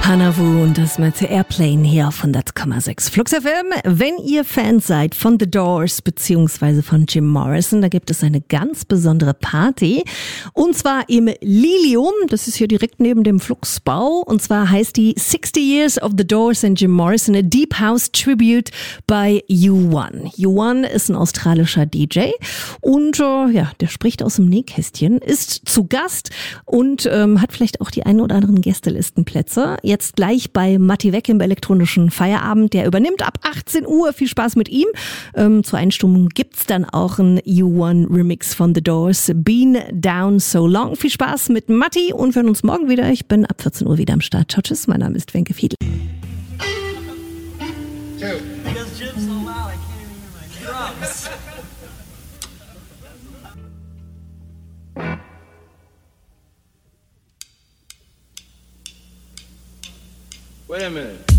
Hanavu und das mit Airplane hier auf 100,6 Flux FM. Wenn ihr Fans seid von The Doors beziehungsweise von Jim Morrison, da gibt es eine ganz besondere Party. Und zwar im Lilium, das ist hier direkt neben dem Fluxbau. Und zwar heißt die 60 Years of The Doors and Jim Morrison, a Deep House Tribute by U1. U1 ist ein australischer DJ und der spricht aus dem Nähkästchen, ist zu Gast und hat vielleicht auch die ein oder anderen Gästelistenplätze. Jetzt gleich bei Matti Weck im elektronischen Feierabend. Der übernimmt ab 18 Uhr. Viel Spaß mit ihm. Zur Einstimmung gibt's dann auch ein U1 Remix von The Doors. Been Down So Long. Viel Spaß mit Matti und wir hören uns morgen wieder. Ich bin ab 14 Uhr wieder am Start. Ciao, tschüss. Mein Name ist Wenke Fiedl. Because Jim's so loud, I can't even hear my drums. Wait a minute.